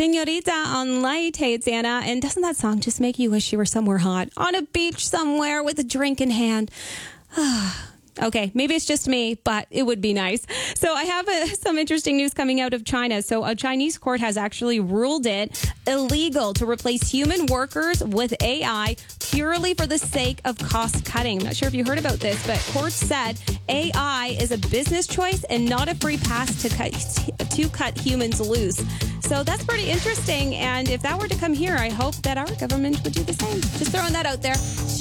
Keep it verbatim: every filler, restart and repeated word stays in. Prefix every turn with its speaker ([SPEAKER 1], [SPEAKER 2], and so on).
[SPEAKER 1] Senorita on Light. Hey, it's Anna. And doesn't that song just make you wish you were somewhere hot? On a beach somewhere with a drink in hand. Okay, maybe it's just me, but it would be nice. So I have uh, some interesting news coming out of China. So a Chinese court has actually ruled it illegal to replace human workers with A I purely for the sake of cost cutting. I'm not sure if you heard about this, but courts said A I is a business choice and not a free pass to cut, to cut humans loose. So that's pretty interesting. And if that were to come here, I hope that our government would do the same. Just throwing that out there.